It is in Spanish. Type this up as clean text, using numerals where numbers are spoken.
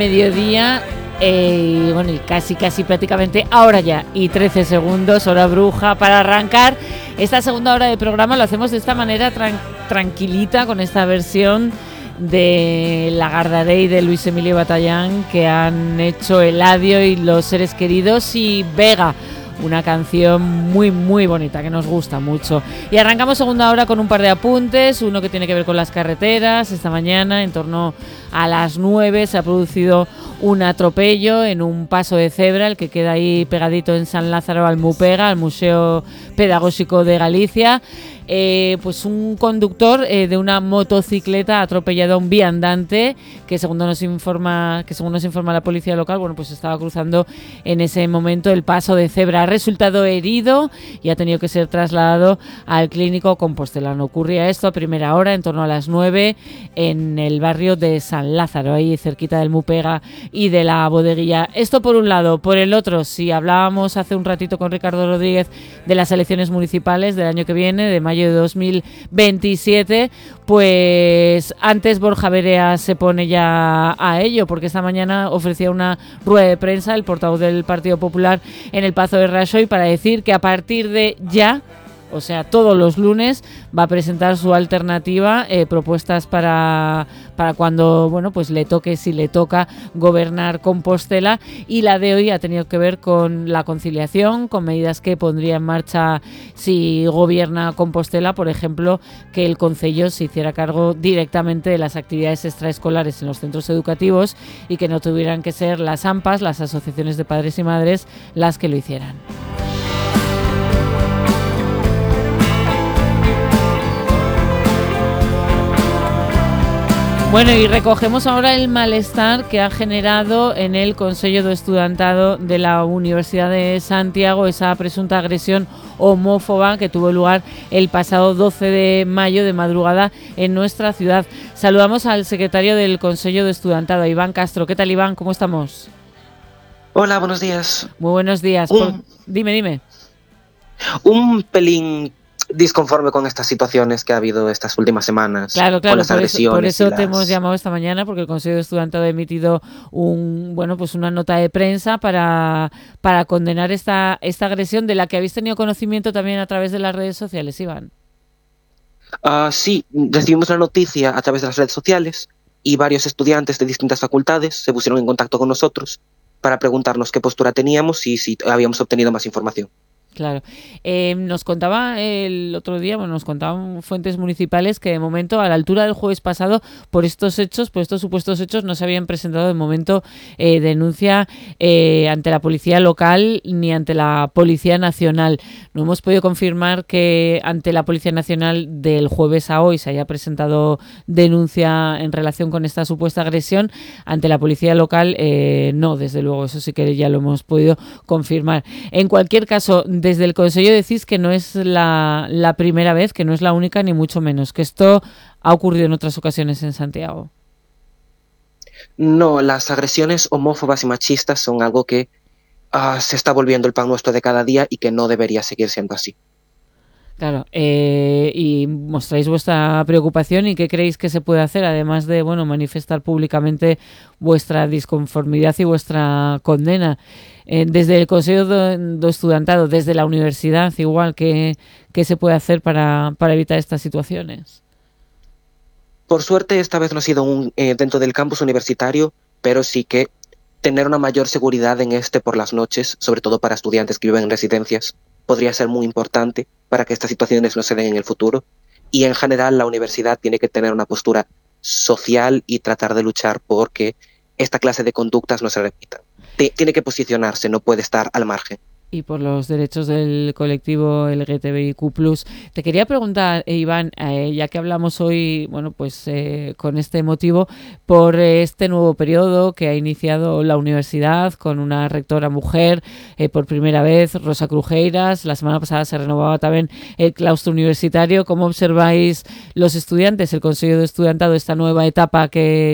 Mediodía, y casi prácticamente ahora ya y 13 segundos, hora bruja para arrancar esta segunda hora de programa. Lo hacemos de esta manera tranquilita, con esta versión de Lagardaré y de Luis Emilio Batallán, que han hecho Eladio y Los Seres Queridos y Vega, una canción muy bonita que nos gusta mucho. Y arrancamos segunda hora con un par de apuntes, uno que tiene que ver con las carreteras. Esta mañana, en torno a las 9, se ha producido un atropello en un paso de cebra, el que queda ahí pegadito en San Lázaro al MUPEGA, al Museo Pedagógico de Galicia. Pues un conductor de una motocicleta ha atropellado a un viandante que según nos informa la policía local, pues estaba cruzando en ese momento el paso de cebra. Ha resultado herido y ha tenido que ser trasladado al clínico compostelano. Ocurría esto a primera hora, en torno a las 9, en el barrio de San Lázaro, ahí cerquita del MUPEGA y de la bodeguilla. Esto por un lado. Por el otro, si hablábamos hace un ratito con Ricardo Rodríguez de las elecciones municipales del año que viene, de mayo de 2027, pues antes Borja Verea se pone ya a ello, porque esta mañana ofrecía una rueda de prensa el portavoz del Partido Popular en el Pazo de Raxoi para decir que a partir de ya, o sea, todos los lunes, va a presentar su alternativa, propuestas para cuando, pues le toque, si le toca, gobernar Compostela. Y la de hoy ha tenido que ver con la conciliación, con medidas que pondría en marcha si gobierna Compostela, por ejemplo, que el concello se hiciera cargo directamente de las actividades extraescolares en los centros educativos y que no tuvieran que ser las AMPAs, las asociaciones de padres y madres, las que lo hicieran. Bueno, y recogemos ahora el malestar que ha generado en el Consello de Estudantado de la Universidad de Santiago esa presunta agresión homófoba que tuvo lugar el pasado 12 de mayo de madrugada en nuestra ciudad. Saludamos al secretario del Consello de Estudantado, Iván Castro. ¿Qué tal, Iván? ¿Cómo estamos? Hola, buenos días. Muy buenos días. Dime. Un pelín disconforme con estas situaciones que ha habido estas últimas semanas. Claro, con las agresiones. Por eso te hemos llamado esta mañana, porque el Consejo de Estudiantado ha emitido una nota de prensa para condenar esta agresión, de la que habéis tenido conocimiento también a través de las redes sociales, Iván. Sí, recibimos la noticia a través de las redes sociales y varios estudiantes de distintas facultades se pusieron en contacto con nosotros para preguntarnos qué postura teníamos y si habíamos obtenido más información. Claro. Nos contaba el otro día, nos contaban fuentes municipales que de momento, a la altura del jueves pasado, por estos supuestos hechos, no se habían presentado de momento denuncia ante la policía local ni ante la Policía Nacional. No hemos podido confirmar que ante la Policía Nacional del jueves a hoy se haya presentado denuncia en relación con esta supuesta agresión. Ante la policía local no, desde luego, eso sí que ya lo hemos podido confirmar. En cualquier caso, desde el Consejo decís que no es la primera vez, que no es la única, ni mucho menos, que esto ha ocurrido en otras ocasiones en Santiago. No, las agresiones homófobas y machistas son algo que se está volviendo el pan nuestro de cada día y que no debería seguir siendo así. Claro, y mostráis vuestra preocupación y qué creéis que se puede hacer, además de manifestar públicamente vuestra disconformidad y vuestra condena. Desde el Consejo de Estudantado, desde la universidad, igual, ¿qué se puede hacer para evitar estas situaciones? Por suerte, esta vez no ha sido dentro del campus universitario, pero sí que tener una mayor seguridad por las noches, sobre todo para estudiantes que viven en residencias, podría ser muy importante para que estas situaciones no se den en el futuro. Y en general la universidad tiene que tener una postura social y tratar de luchar por que esta clase de conductas no se repitan. Tiene que posicionarse, no puede estar al margen. Y por los derechos del colectivo LGTBIQ+. Te quería preguntar, Iván, ya que hablamos hoy, con este motivo, por este nuevo periodo que ha iniciado la universidad con una rectora mujer, por primera vez, Rosa Crujeiras. La semana pasada se renovaba también el claustro universitario. ¿Cómo observáis los estudiantes, el Consejo de Estudiantado, esta nueva etapa que